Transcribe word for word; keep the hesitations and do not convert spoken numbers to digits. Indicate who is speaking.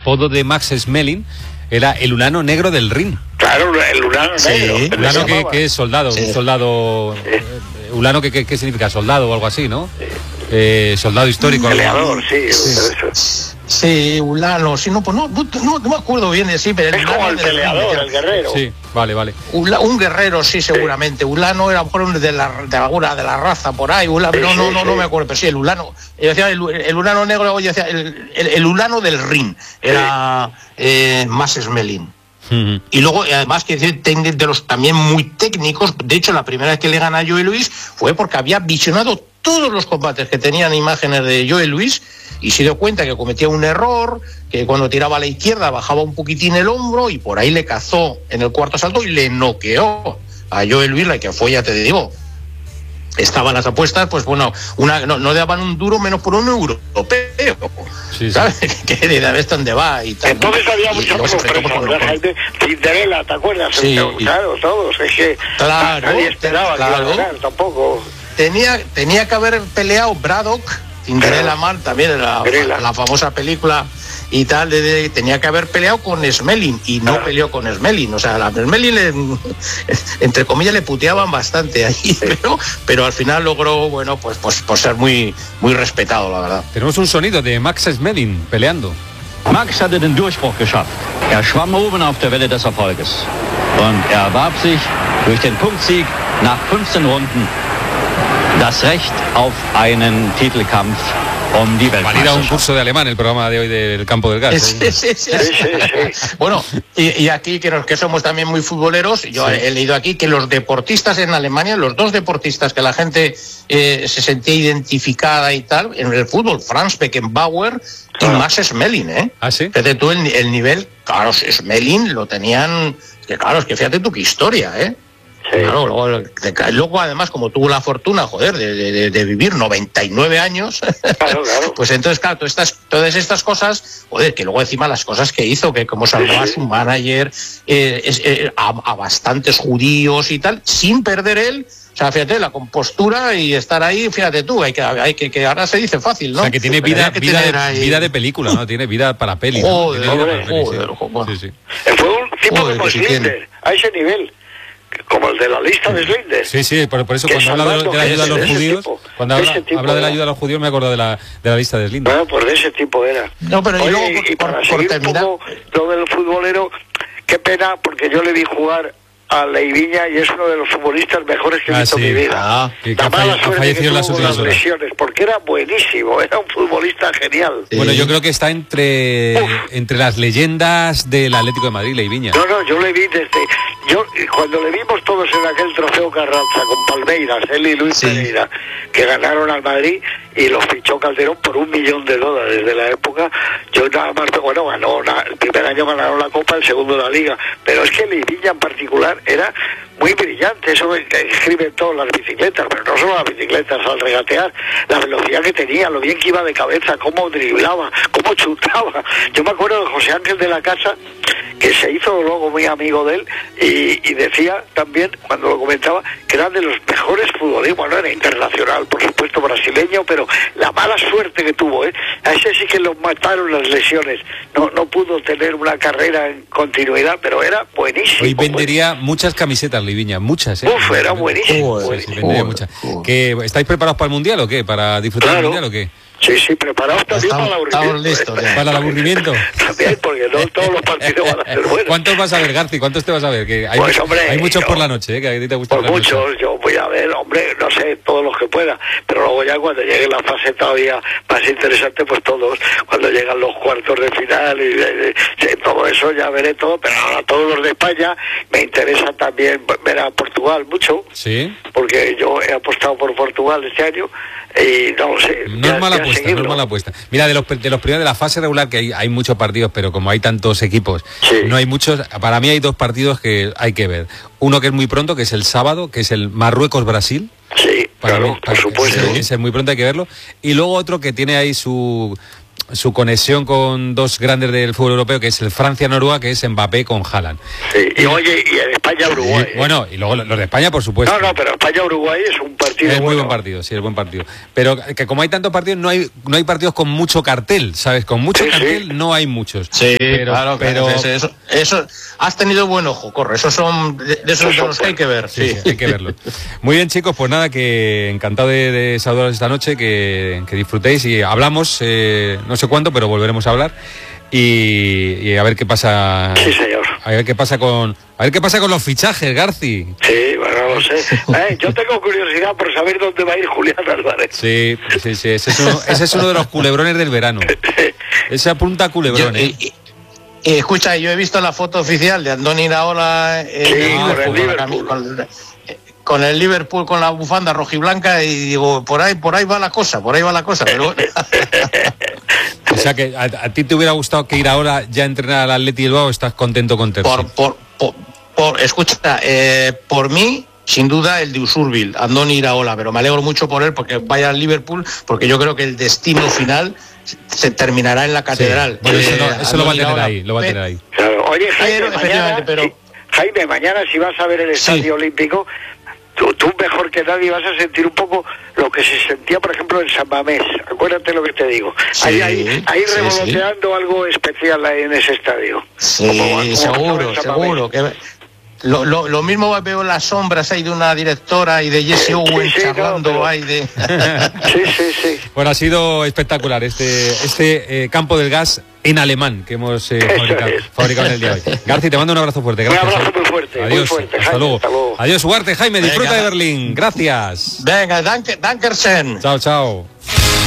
Speaker 1: apodo de Max Schmeling era el Ulano negro del Rin.
Speaker 2: Claro, el Ulano
Speaker 1: sí,
Speaker 2: negro.
Speaker 1: Ulano que, que es soldado, sí. un soldado... Sí. Eh, Ulano que, que, que significa soldado o algo así, ¿no? Sí. Eh, soldado histórico.
Speaker 2: Peleador, sí.
Speaker 3: sí. Sí, Ulano, sí, no, pues no, no, no me acuerdo bien de sí, pero
Speaker 2: es como el peleador, el, el guerrero.
Speaker 1: Sí, vale, vale.
Speaker 3: Ula, un guerrero, sí, seguramente. Sí. Ulano era por de la de alguna de la raza por ahí. Ulano, sí, no, no, sí, no, sí. no me acuerdo, pero sí, el Ulano. Yo decía el, el Ulano negro, yo decía el, el, el Ulano del Rin. Era sí. eh, Max Schmeling. Uh-huh. Y luego, además, que de los también muy técnicos, de hecho, la primera vez que le gana a Joe Louis fue porque había visionado todos los combates que tenían imágenes de Joe Louis y se dio cuenta que cometía un error, que cuando tiraba a la izquierda bajaba un poquitín el hombro y por ahí le cazó en el cuarto asalto y le noqueó a Joe Louis, la que fue, ya te digo, estaban las apuestas, pues bueno, una no, no daban un duro menos por un europeo, sí, ¿sabes? Sí. Que de a ver dónde va y tal.
Speaker 2: Entonces ¿no? Había mucha sorpresa, Cinderella, ¿te acuerdas?
Speaker 3: Sí.
Speaker 2: Claro, todos, es que
Speaker 3: claro,
Speaker 2: nadie esperaba
Speaker 3: claro.
Speaker 2: que iba a ganar, tampoco.
Speaker 3: Tenía, tenía que haber peleado Braddock, Cinderella Mal, también la, la, la famosa película y tal, de, de, tenía que haber peleado con Schmeling y no claro. peleó con Schmeling, o sea, a Schmeling le, entre comillas le puteaban bastante ahí, sí. pero, pero al final logró, bueno, pues, pues, pues ser muy, muy respetado, la verdad.
Speaker 1: Tenemos un sonido de Max Schmeling peleando.
Speaker 4: Max hatte den Durchbruch geschafft. Er schwamm oben auf der Welle des Erfolges und er erwarb sich durch den Punktsieg nach fünfzehn Runden das Recht auf einen Titelkampf um die Weltmeisterschaft.
Speaker 1: Valida un curso de alemán el programa de hoy del Campo del Gas. ¿eh?
Speaker 3: Sí, sí, sí, sí, sí. Bueno, y, y aquí que, nos, que somos también muy futboleros, yo sí. he, he leído aquí que los deportistas en Alemania, los dos deportistas que la gente eh, se sentía identificada y tal, en el fútbol, Franz Beckenbauer y ah. Max Schmeling, ¿eh?
Speaker 1: Ah, sí.
Speaker 3: Fíjate tú el, el nivel, claro, Schmeling lo tenían, que claro, es que fíjate tú qué historia, ¿eh? Sí. Claro, luego, luego además como tuvo la fortuna, joder, de, de, de vivir noventa y nueve años,
Speaker 2: claro, claro.
Speaker 3: pues entonces claro, todas estas, todas estas cosas, joder, que luego encima las cosas que hizo, que como salvó sí, sí. a su manager, eh, es, eh, a, a bastantes judíos y tal, sin perder él, o sea, fíjate, la compostura y estar ahí, fíjate tú, hay que, hay que, que ahora se dice fácil, ¿no?
Speaker 1: O sea, que tiene vida, que vida, de, ahí... vida de película, ¿no? Tiene vida para peli,
Speaker 3: joder,
Speaker 1: ¿no?
Speaker 3: Joder, joder, joder, joder.
Speaker 2: Sí, sí. Fue un tipo joder, como Schindler, a ese nivel. Como el de la lista de Schindler.
Speaker 1: Sí, sí, por, por eso cuando habla de, de la ayuda a los judíos, tipo, cuando habla, habla de la ayuda a los judíos me acuerdo de la, de la lista de Schindler.
Speaker 2: Bueno, pues de ese tipo era.
Speaker 3: No, pero
Speaker 2: Oye,
Speaker 3: y, luego,
Speaker 2: y, y
Speaker 3: por,
Speaker 2: para
Speaker 3: por,
Speaker 2: seguir
Speaker 3: por
Speaker 2: un poco lo del futbolero, qué pena, porque yo le vi jugar a Leiviña y es uno de los futbolistas mejores que he
Speaker 1: ah,
Speaker 2: visto
Speaker 1: sí.
Speaker 2: en mi vida.
Speaker 1: Ah, que, que
Speaker 2: la mala
Speaker 1: ha
Speaker 2: suerte
Speaker 1: fallecido
Speaker 2: que
Speaker 1: en las
Speaker 2: tuvo
Speaker 1: últimas
Speaker 2: las lesiones, porque era buenísimo, era un futbolista genial.
Speaker 1: Sí. Bueno, yo creo que está entre entre las leyendas del Atlético de Madrid, Leiviña.
Speaker 2: No, no, yo le vi desde... yo Cuando le vimos todos en aquel trofeo Carranza con Palmeiras, él y Luis sí. Pereira, que ganaron al Madrid y los fichó Calderón por un millón de dólares de la época, yo nada más, bueno, ganó una, el primer año ganaron la Copa, el segundo la Liga, pero es que Leiviña en particular era muy brillante, eso que escriben todas las bicicletas, pero no solo las bicicletas, al regatear, la velocidad que tenía, lo bien que iba de cabeza, cómo driblaba, cómo chutaba. Yo me acuerdo de José Ángel de la Casa, que se hizo luego muy amigo de él, y, y decía también, cuando lo comentaba, que eran de los mejores futbolistas, bueno, era internacional, por supuesto brasileño, pero la mala suerte que tuvo, ¿eh? A ese sí que lo mataron las lesiones, no, no pudo tener una carrera en continuidad, pero era buenísimo.
Speaker 1: Hoy vendería pues. muchas camisetas, Leiviña, muchas, ¿eh?
Speaker 2: Uf, era buenísimo.
Speaker 1: Uf,
Speaker 2: buenísimo.
Speaker 1: Sí, sí, vendería muchas. ¿Que, ¿Estáis preparados para el Mundial o qué? ¿Para disfrutar
Speaker 2: claro.
Speaker 1: del Mundial o qué?
Speaker 2: Sí, sí, preparados también estamos, para el aburrimiento.
Speaker 3: Listos,
Speaker 1: ¿eh? ¿Para el aburrimiento?
Speaker 2: También, porque no todos los partidos van a ser buenos.
Speaker 1: ¿Cuántos vas a ver, Garci? ¿Cuántos te vas a ver? Que hay,
Speaker 2: pues, hombre,
Speaker 1: hay muchos
Speaker 2: yo,
Speaker 1: por la noche, ¿eh? Que a ti te gusta.
Speaker 2: Por muchos, noche. Yo voy a ver, hombre, no sé, todos los que pueda. Pero luego ya cuando llegue la fase todavía más interesante, pues todos. Cuando llegan los cuartos de final y, y, y todo eso ya veré todo. Pero ahora todos los de España me interesa también ver a Portugal mucho.
Speaker 1: Sí.
Speaker 2: Porque yo he apostado por Portugal este año. Y no lo sé.
Speaker 1: No es mala apuesta, no es mala apuesta. Mira, de los, de los primeros de la fase regular, que hay, hay muchos partidos, pero como hay tantos equipos, sí. no hay muchos. Para mí hay dos partidos que hay que ver. Uno que es muy pronto, que es el sábado, que es el Marruecos-Brasil.
Speaker 2: Sí,
Speaker 1: para
Speaker 2: claro,
Speaker 1: mí, para
Speaker 2: por supuesto.
Speaker 1: Ese, ese es muy pronto, hay que verlo. Y luego otro que tiene ahí su... su conexión con dos grandes del fútbol europeo, que es el Francia-Noruega, que es Mbappé con Haaland.
Speaker 2: Sí, y oye, y en España-Uruguay.
Speaker 1: Y, bueno, y luego los de España, por supuesto.
Speaker 2: No, no, pero España-Uruguay es un partido
Speaker 1: Es muy
Speaker 2: bueno.
Speaker 1: buen partido, sí, es buen partido. Pero que como hay tantos partidos, no hay no hay partidos con mucho cartel, ¿sabes? Con mucho
Speaker 2: sí,
Speaker 1: cartel
Speaker 2: sí.
Speaker 1: no hay muchos.
Speaker 3: Sí,
Speaker 1: pero,
Speaker 3: claro,
Speaker 1: pero...
Speaker 3: Eso, eso, eso, has tenido buen ojo, corre. Esos son de, de esos de los que hay que ver.
Speaker 1: Sí,
Speaker 3: Sí,
Speaker 1: sí, hay que verlo. Muy bien, chicos, pues nada, que encantado de, de saludaros esta noche, que, que disfrutéis y hablamos, eh, no sé cuánto, pero volveremos a hablar y, y a ver qué pasa.
Speaker 2: Sí, señor.
Speaker 1: A ver qué pasa con, a ver qué pasa con los fichajes, Garci.
Speaker 2: Sí, bueno, no lo sé. Eh, yo tengo curiosidad por saber dónde va a ir Julián Álvarez.
Speaker 1: Sí, sí, sí, ese es uno, ese es uno de los culebrones del verano. Ese apunta a culebrón,
Speaker 3: Yo,
Speaker 1: ¿eh?
Speaker 3: y, y, escucha, yo he visto la foto oficial de Andoni Iraola en
Speaker 2: Sí,
Speaker 3: el
Speaker 2: con el
Speaker 3: Liverpool,
Speaker 2: Liverpool.
Speaker 3: con, la, con, con el Liverpool con la bufanda rojiblanca y digo, por ahí, por ahí va la cosa, por ahí va la cosa, pero bueno.
Speaker 1: O sea que a, a ti te hubiera gustado que ir ahora ya a entrenar al Atleti Bilbao, o estás contento con Terzi.
Speaker 3: por, por, por, por, escucha, eh, por mí, sin duda el de Usurbil, Andoni Iraola, pero me alegro mucho por él porque vaya al Liverpool, porque yo creo que el destino final se terminará en la catedral.
Speaker 1: Sí. Bueno, eso,
Speaker 3: Eh,
Speaker 1: no, eso lo va a tener
Speaker 3: Iraola,
Speaker 1: ahí, lo va a tener ahí.
Speaker 2: Claro. Oye, Jaime,
Speaker 3: Pero,
Speaker 2: mañana,
Speaker 3: efectivamente, pero-
Speaker 2: sí, Jaime, mañana si vas a ver el Estadio
Speaker 3: Sí.
Speaker 2: Olímpico, tú, tú mejor que nadie vas a sentir un poco lo que se sentía, por ejemplo, en San Mamés. Acuérdate lo que te digo.
Speaker 3: Sí,
Speaker 2: ahí ahí, ahí
Speaker 3: sí,
Speaker 2: revoloteando algo especial ahí en ese estadio.
Speaker 3: Sí,
Speaker 2: Como- como estaba
Speaker 3: seguro,
Speaker 2: en San Mamés.
Speaker 3: seguro. Que lo, lo, lo mismo veo las sombras ahí de una directora y de Jesse Owen
Speaker 2: sí,
Speaker 3: charlando
Speaker 2: no, pero-
Speaker 3: ahí de...
Speaker 2: Sí, sí, sí.
Speaker 1: Bueno, ha sido espectacular este, este eh, campo del gas en alemán que hemos eh,
Speaker 2: Eso
Speaker 1: fabricado,
Speaker 2: es.
Speaker 1: fabricado en el día de hoy. Garci, te mando un abrazo fuerte.
Speaker 2: Un
Speaker 1: Gracias,
Speaker 2: abrazo
Speaker 1: eh.
Speaker 2: muy fuerte, muy
Speaker 1: Adiós,
Speaker 2: fuerte,
Speaker 1: hasta,
Speaker 2: Jaime,
Speaker 1: luego.
Speaker 2: hasta luego.
Speaker 1: Adiós, Ugarte, Jaime, disfruta
Speaker 3: Venga.
Speaker 1: de Berlín. Gracias.
Speaker 3: Venga, danke, dankersen.
Speaker 1: Chao, chao.